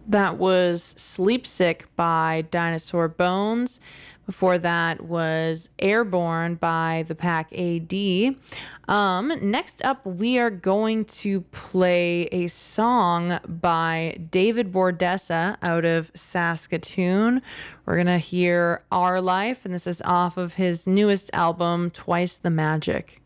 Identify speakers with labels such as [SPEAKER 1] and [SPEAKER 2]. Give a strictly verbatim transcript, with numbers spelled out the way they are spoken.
[SPEAKER 1] That was Sleep Sick by Dinosaur Bones. Before that was Airborne by the Pack A D. Um, next up, we are going to play a song by David Bordessa out of Saskatoon. We're going to hear Our Life, and this is off of his newest album, Twice the Magic.